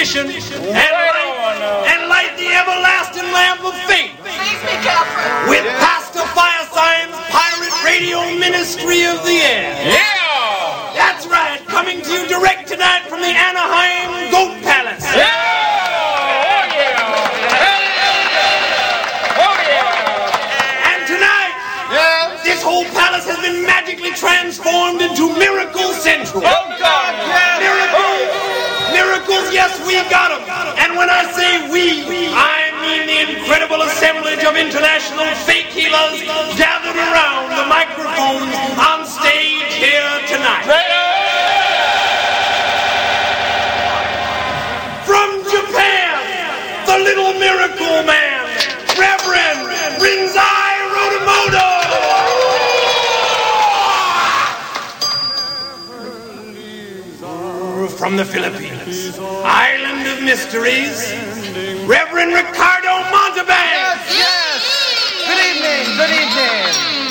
suspicion and light the everlasting lamp of faith. With Pastor Firesign's Pirate Radio Ministry of the Air. Yeah! That's right, coming to you direct tonight from the Anaheim Goat Palace. Yeah! Oh, yeah! Oh, yeah! And tonight, this whole palace has been magically transformed into Miracle Central. Oh, God! Yeah! Miracles, yes, we got them. And when I say we, I mean the incredible assemblage of international fake healers gathered around the microphones on stage here tonight. From Japan, the little miracle man, Reverend Rinzai Rodamoto. From the Philippines, Island of Mysteries, Reverend Ricardo